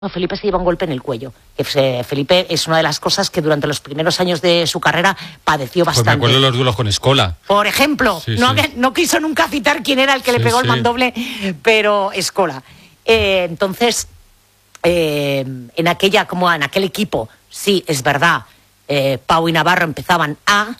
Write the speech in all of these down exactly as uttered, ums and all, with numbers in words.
Felipe se lleva un golpe en el cuello. Felipe es una de las cosas que durante los primeros años de su carrera padeció bastante. Pues me acuerdo de los duelos con Escola. Por ejemplo, sí, no, sí. no quiso nunca citar quién era el que sí, le pegó sí. el mandoble, pero Escola. Eh, entonces, eh, en aquella, como en aquel equipo, sí, es verdad, eh, Pau y Navarro empezaban a,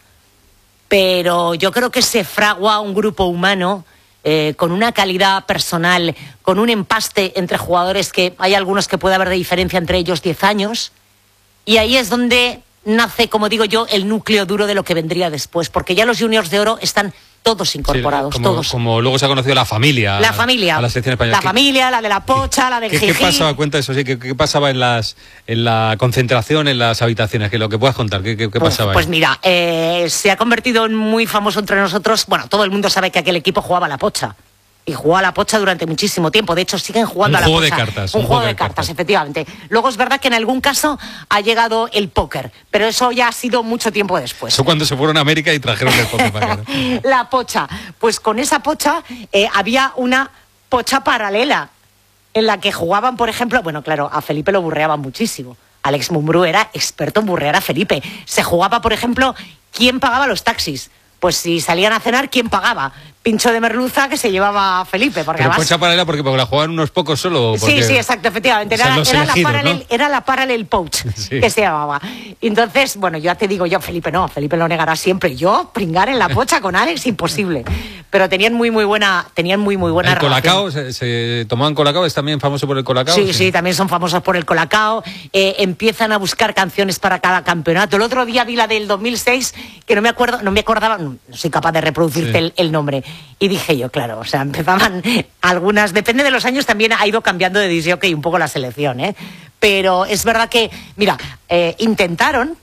pero yo creo que se fragua un grupo humano Eh, con una calidad personal, con un empaste entre jugadores que hay algunos que puede haber de diferencia entre ellos diez años, y ahí es donde nace, como digo yo, el núcleo duro de lo que vendría después, porque ya los juniors de oro están todos incorporados, sí, como, todos. Como luego se ha conocido la familia. La familia. A la selección española. La familia, la de la Pocha, la del ¿Qué, Gigi. ¿Qué pasaba? Cuenta eso, sí. ¿Qué, qué pasaba en las en la concentración, en las habitaciones? Que lo que puedas contar, ¿qué, qué, qué pues, pasaba ahí? Pues mira, eh, se ha convertido en muy famoso entre nosotros. Bueno, todo el mundo sabe que aquel equipo jugaba a la Pocha. Y jugó a la Pocha durante muchísimo tiempo. De hecho, siguen jugando un a la juego Pocha. De cartas, un, un juego juego de, de cartas, cartas, efectivamente. Luego es verdad que en algún caso ha llegado el póker, pero eso ya ha sido mucho tiempo después. Eso cuando se fueron a América y trajeron el póker para acá, ¿no? La Pocha. Pues con esa Pocha eh, había una Pocha paralela en la que jugaban, por ejemplo, bueno, claro, a Felipe lo burreaban muchísimo. Alex Mumbrú era experto en burrear a Felipe. Se jugaba, por ejemplo, quién pagaba los taxis. Pues si salían a cenar, ¿quién pagaba? Pincho de merluza que se llevaba a Felipe. Porque Pero además... Pocha paralela porque, porque la jugaban unos pocos solo. Porque... Sí, sí, exacto, efectivamente. Era, o sea, era, elegidos, la paralel, ¿no? era la parallel poach, sí. que se llamaba. Entonces, bueno, yo ya te digo yo, Felipe no, Felipe lo negará siempre. Yo, pringar en la Pocha con Alex, imposible. Pero tenían muy, muy buena, tenían muy, muy buena ¿El relación. Colacao? ¿Se, se tomaban Colacao? ¿Es también famoso por el Colacao? Sí, sí, sí, también son famosos por el Colacao. Eh, empiezan a buscar canciones para cada campeonato. El otro día vi la del dos mil seis, que no me acuerdo, no me acordaba, no soy capaz de reproducirte sí. el, el nombre. Y dije yo, claro, o sea, empezaban algunas, depende de los años, también ha ido cambiando de disc jockey un poco la selección, ¿eh? Pero es verdad que, mira, eh, intentaron,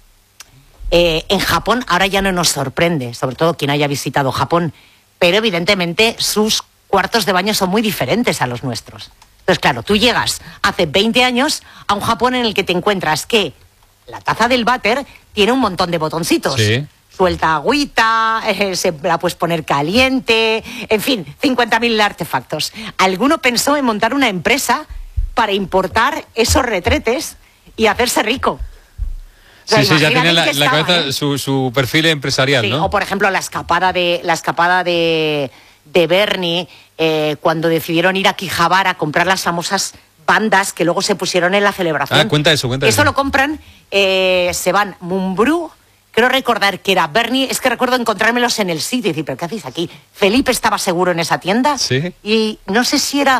eh, en Japón, ahora ya no nos sorprende, sobre todo quien haya visitado Japón, pero evidentemente sus cuartos de baño son muy diferentes a los nuestros. Entonces, claro, tú llegas hace veinte años a un Japón en el que te encuentras que la taza del váter tiene un montón de botoncitos. Sí. Suelta agüita, eh, se la puedes poner caliente, en fin, cincuenta mil artefactos. Alguno pensó en montar una empresa para importar esos retretes y hacerse rico. O sea, sí, sí, ya tiene la, estaba, la cabeza ¿eh? su, su perfil empresarial, sí, ¿no? O por ejemplo la escapada de la escapada de, de Bernie, eh, cuando decidieron ir a Quijabara a comprar las famosas bandas que luego se pusieron en la celebración. Ah, cuenta eso, cuenta eso. Eso lo compran, eh, se van Mumbrú. Creo recordar que era Bernie, es que recuerdo encontrármelos en el sitio y decir, ¿pero qué hacéis aquí? Felipe estaba seguro en esa tienda. Sí. Y no sé si era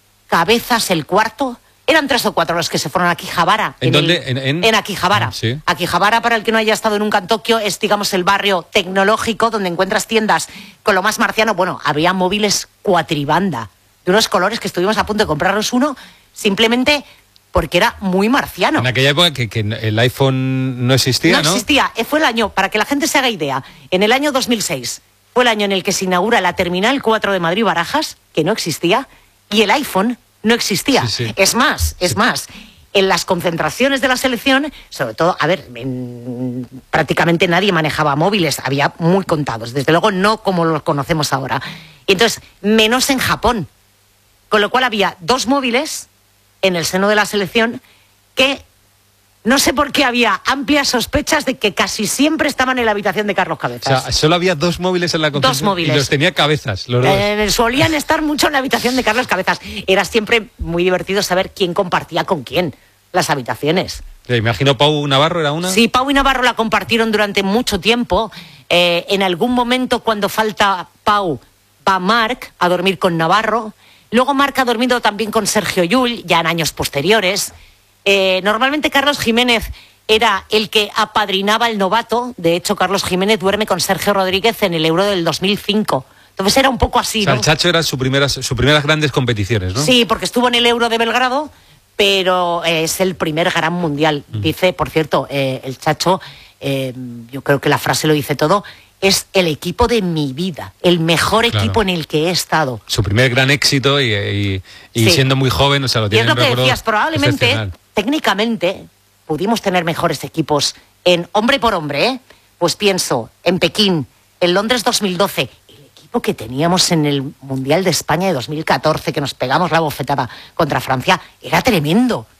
Cabezas el cuarto. Eran tres o cuatro los que se fueron a Quijabara. ¿En, en dónde? El, en, en... en Aquijabara. Ah, sí. Aquijabara, para el que no haya estado nunca en Tokio, es, digamos, el barrio tecnológico donde encuentras tiendas con lo más marciano. Bueno, había móviles cuatribanda, de unos colores que estuvimos a punto de comprarnos uno, simplemente porque era muy marciano. En aquella época que, que el iPhone no existía, ¿no? No existía. Fue el año, para que la gente se haga idea, en el año dos mil seis, fue el año en el que se inaugura la Terminal cuatro de Madrid-Barajas, que no existía, y el iPhone no existía. Sí, sí. Es más, es sí. más, en las concentraciones de la selección, sobre todo, a ver, en, prácticamente nadie manejaba móviles, había muy contados, desde luego no como los conocemos ahora. Y entonces, menos en Japón. Con lo cual había dos móviles en el seno de la selección que no sé por qué había amplias sospechas de que casi siempre estaban en la habitación de Carlos Cabezas. O sea, solo había dos móviles en la concentración. Dos móviles. Y los tenía Cabezas, los dos. Eh, solían estar mucho en la habitación de Carlos Cabezas. Era siempre muy divertido saber quién compartía con quién las habitaciones. Me imagino Pau Navarro era una. Sí, Pau y Navarro la compartieron durante mucho tiempo. Eh, en algún momento, cuando falta Pau, va Marc a dormir con Navarro. Luego Marc ha dormido también con Sergio Llull, ya en años posteriores. Eh, normalmente Carlos Jiménez era el que apadrinaba al novato. De hecho, Carlos Jiménez duerme con Sergio Rodríguez en el Euro del dos mil cinco. Entonces era un poco así, o sea, ¿no? El Chacho era sus primeras, sus primeras grandes competiciones, ¿no? Sí, porque estuvo en el Euro de Belgrado, pero eh, es el primer gran mundial. Mm. Dice, por cierto, eh, el Chacho, eh, yo creo que la frase lo dice todo, es el equipo de mi vida, el mejor claro. equipo en el que he estado. Su primer gran éxito y, y, y sí. siendo muy joven, o sea, lo tiene. Y es lo que decías, probablemente, técnicamente, pudimos tener mejores equipos en hombre por hombre, ¿eh? Pues pienso, en Pekín, en Londres dos mil doce, el equipo equipo que teníamos en el Mundial de España de dos mil catorce, que nos pegamos la bofetada contra Francia, era tremendo.